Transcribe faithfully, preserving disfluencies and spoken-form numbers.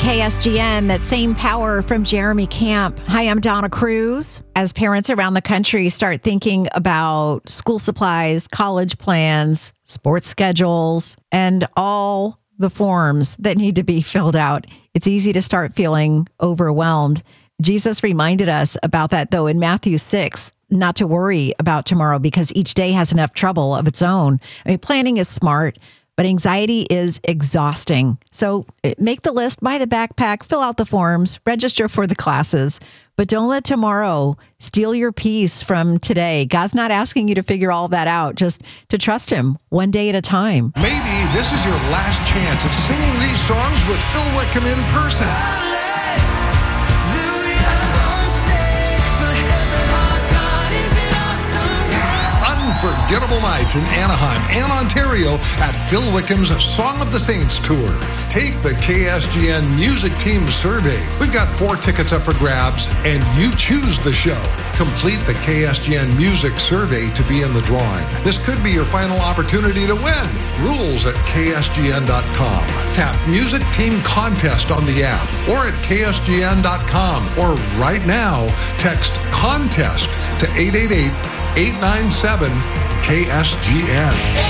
K S G N, that same power from Jeremy Camp. Hi, I'm Donna Cruz. As parents around the country start thinking about school supplies, college plans, sports schedules, and all the forms that need to be filled out, it's easy to start feeling overwhelmed. Jesus reminded us about that, though, in Matthew six, not to worry about tomorrow because each day has enough trouble of its own. I mean, planning is smart, but anxiety is exhausting. So make the list, buy the backpack, fill out the forms, register for the classes, but don't let tomorrow steal your peace from today. God's not asking you to figure all that out, just to trust him one day at a time. Maybe this is your last chance at singing these songs with Phil Wickham in person. Unforgettable nights in Anaheim and Ontario at Phil Wickham's Song of the Saints Tour. Take the K S G N Music Team Survey. We've got four tickets up for grabs, and you choose the show. Complete the K S G N Music Survey to be in the drawing. This could be your final opportunity to win. Rules at K S G N dot com. Tap Music Team Contest on the app or at K S G N dot com. Or right now, text CONTEST to eight eight eight, eight nine seven, K S G N.